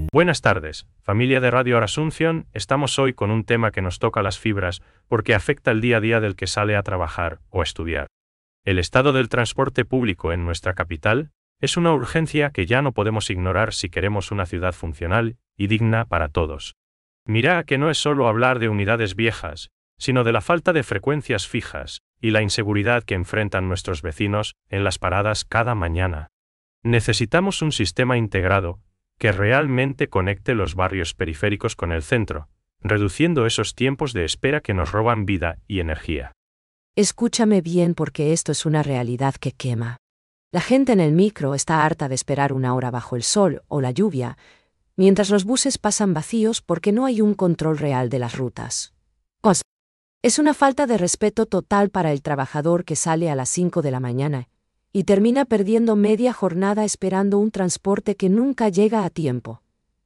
Buenas tardes, familia de Radio Asunción. Estamos hoy con un tema que nos toca las fibras porque afecta el día a día del que sale a trabajar o estudiar. El estado del transporte público en nuestra capital es una urgencia que ya no podemos ignorar si queremos una ciudad funcional y digna para todos. Mira que no es solo hablar de unidades viejas, sino de la falta de frecuencias fijas y la inseguridad que enfrentan nuestros vecinos en las paradas cada mañana. Necesitamos un sistema integrado que realmente conecte los barrios periféricos con el centro, reduciendo esos tiempos de espera que nos roban vida y energía. Escúchame bien porque esto es una realidad que quema. La gente en el micro está harta de esperar una hora bajo el sol o la lluvia, mientras los buses pasan vacíos porque no hay un control real de las rutas. Es una falta de respeto total para el trabajador que sale a las 5 de la mañana y termina perdiendo media jornada esperando un transporte que nunca llega a tiempo.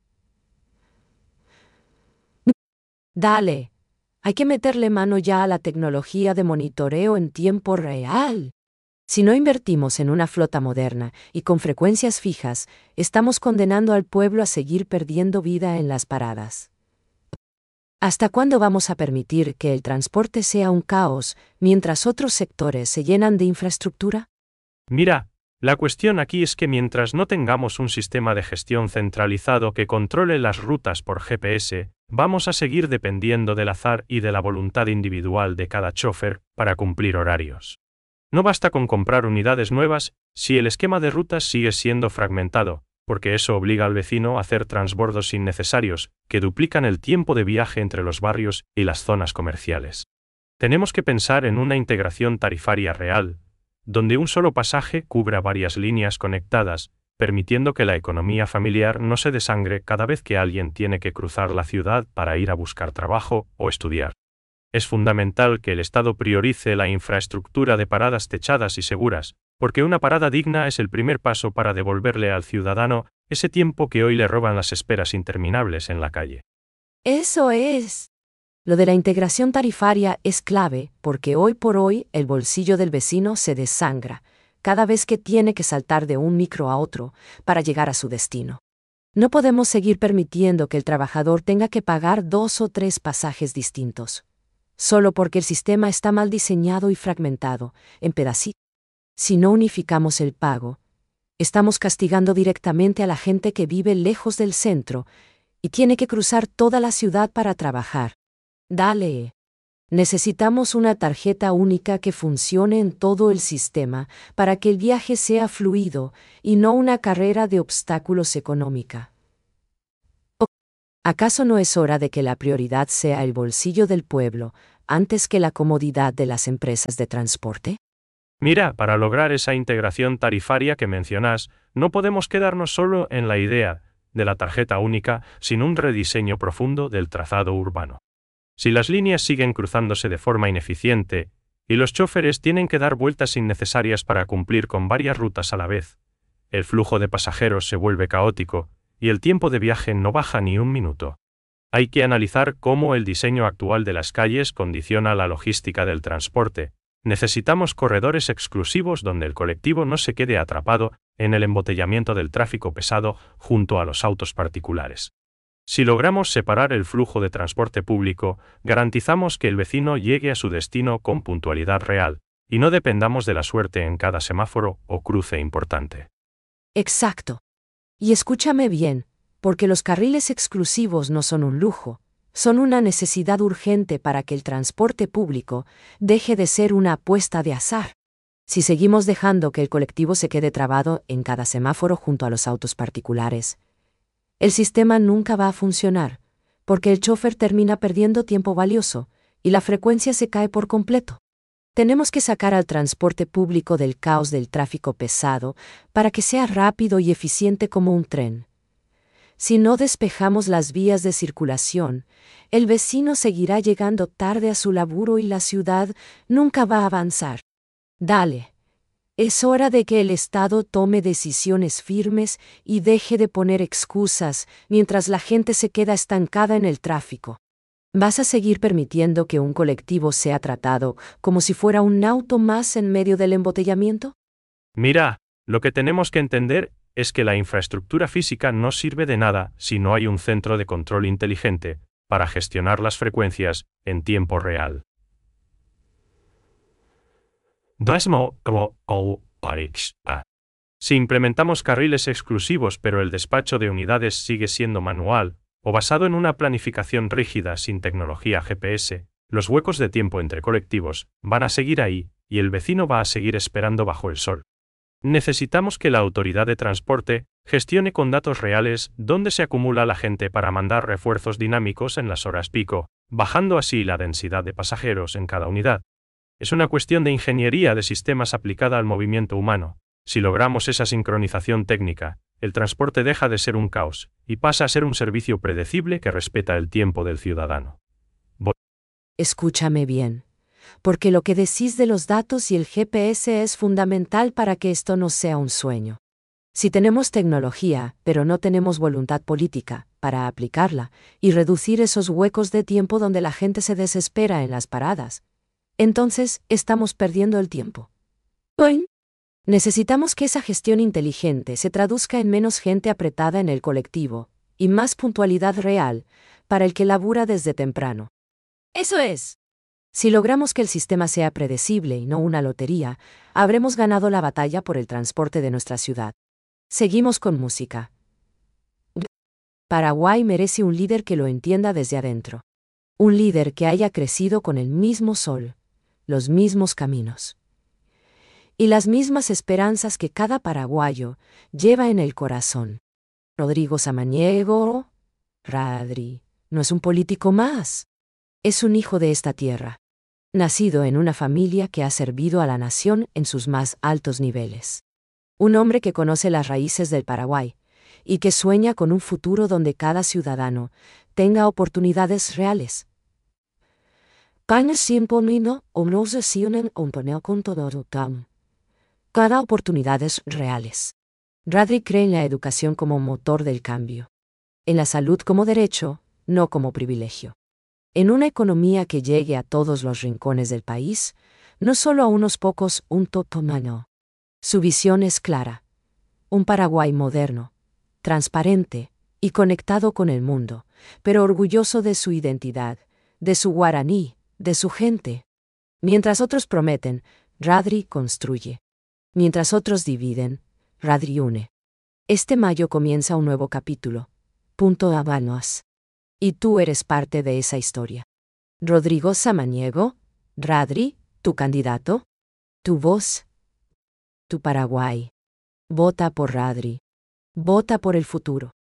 Dale, hay que meterle mano ya a la tecnología de monitoreo en tiempo real. Si no invertimos en una flota moderna y con frecuencias fijas, estamos condenando al pueblo a seguir perdiendo vida en las paradas. ¿Hasta cuándo vamos a permitir que el transporte sea un caos mientras otros sectores se llenan de infraestructura? Mira, la cuestión aquí es que mientras no tengamos un sistema de gestión centralizado que controle las rutas por GPS, vamos a seguir dependiendo del azar y de la voluntad individual de cada chofer para cumplir horarios. No basta con comprar unidades nuevas si el esquema de rutas sigue siendo fragmentado, porque eso obliga al vecino a hacer transbordos innecesarios que duplican el tiempo de viaje entre los barrios y las zonas comerciales. Tenemos que pensar en una integración tarifaria real, donde un solo pasaje cubra varias líneas conectadas, permitiendo que la economía familiar no se desangre cada vez que alguien tiene que cruzar la ciudad para ir a buscar trabajo o estudiar. Es fundamental que el Estado priorice la infraestructura de paradas techadas y seguras, porque una parada digna es el primer paso para devolverle al ciudadano ese tiempo que hoy le roban las esperas interminables en la calle. Eso es. Lo de la integración tarifaria es clave porque hoy por hoy el bolsillo del vecino se desangra cada vez que tiene que saltar de un micro a otro para llegar a su destino. No podemos seguir permitiendo que el trabajador tenga que pagar 2 o 3 pasajes distintos, solo porque el sistema está mal diseñado y fragmentado, en pedacitos. Si no unificamos el pago, estamos castigando directamente a la gente que vive lejos del centro y tiene que cruzar toda la ciudad para trabajar. Dale. Necesitamos una tarjeta única que funcione en todo el sistema para que el viaje sea fluido y no una carrera de obstáculos económica. ¿Acaso no es hora de que la prioridad sea el bolsillo del pueblo antes que la comodidad de las empresas de transporte? Mira, para lograr esa integración tarifaria que mencionas, no podemos quedarnos solo en la idea de la tarjeta única sin un rediseño profundo del trazado urbano. Si las líneas siguen cruzándose de forma ineficiente y los choferes tienen que dar vueltas innecesarias para cumplir con varias rutas a la vez, el flujo de pasajeros se vuelve caótico y el tiempo de viaje no baja ni un minuto. Hay que analizar cómo el diseño actual de las calles condiciona la logística del transporte. Necesitamos corredores exclusivos donde el colectivo no se quede atrapado en el embotellamiento del tráfico pesado junto a los autos particulares. Si logramos separar el flujo de transporte público, garantizamos que el vecino llegue a su destino con puntualidad real, y no dependamos de la suerte en cada semáforo o cruce importante. Exacto. Y escúchame bien, porque los carriles exclusivos no son un lujo, son una necesidad urgente para que el transporte público deje de ser una apuesta de azar. Si seguimos dejando que el colectivo se quede trabado en cada semáforo junto a los autos particulares, el sistema nunca va a funcionar, porque el chofer termina perdiendo tiempo valioso y la frecuencia se cae por completo. Tenemos que sacar al transporte público del caos del tráfico pesado para que sea rápido y eficiente como un tren. Si no despejamos las vías de circulación, el vecino seguirá llegando tarde a su laburo y la ciudad nunca va a avanzar. Dale. Es hora de que el Estado tome decisiones firmes y deje de poner excusas mientras la gente se queda estancada en el tráfico. ¿Vas a seguir permitiendo que un colectivo sea tratado como si fuera un auto más en medio del embotellamiento? Mira, lo que tenemos que entender es que la infraestructura física no sirve de nada si no hay un centro de control inteligente para gestionar las frecuencias en tiempo real. Si implementamos carriles exclusivos pero el despacho de unidades sigue siendo manual, o basado en una planificación rígida sin tecnología GPS, los huecos de tiempo entre colectivos van a seguir ahí, y el vecino va a seguir esperando bajo el sol. Necesitamos que la autoridad de transporte gestione con datos reales dónde se acumula la gente para mandar refuerzos dinámicos en las horas pico, bajando así la densidad de pasajeros en cada unidad. Es una cuestión de ingeniería de sistemas aplicada al movimiento humano. Si logramos esa sincronización técnica, el transporte deja de ser un caos y pasa a ser un servicio predecible que respeta el tiempo del ciudadano. Escúchame bien, porque lo que decís de los datos y el GPS es fundamental para que esto no sea un sueño. Si tenemos tecnología, pero no tenemos voluntad política para aplicarla y reducir esos huecos de tiempo donde la gente se desespera en las paradas, entonces estamos perdiendo el tiempo. Necesitamos que esa gestión inteligente se traduzca en menos gente apretada en el colectivo y más puntualidad real para el que labura desde temprano. Eso es. Si logramos que el sistema sea predecible y no una lotería, habremos ganado la batalla por el transporte de nuestra ciudad. Seguimos con música. Paraguay merece un líder que lo entienda desde adentro. Un líder que haya crecido con el mismo sol, los mismos caminos y las mismas esperanzas que cada paraguayo lleva en el corazón. Rodrigo Samaniego, Radri, no es un político más. Es un hijo de esta tierra, nacido en una familia que ha servido a la nación en sus más altos niveles. Un hombre que conoce las raíces del Paraguay y que sueña con un futuro donde cada ciudadano tenga oportunidades reales. Cada oportunidades reales. Radri cree en la educación como motor del cambio. En la salud como derecho, no como privilegio. En una economía que llegue a todos los rincones del país, no solo a unos pocos, un totomano. Su visión es clara. Un Paraguay moderno, transparente y conectado con el mundo, pero orgulloso de su identidad, de su guaraní, de su gente. Mientras otros prometen, Radri construye. Mientras otros dividen, Radri une. Este mayo comienza un nuevo capítulo. Habanos. Y tú eres parte de esa historia. Rodrigo Samaniego, Radri, tu candidato, tu voz, tu Paraguay. Vota por Radri. Vota por el futuro.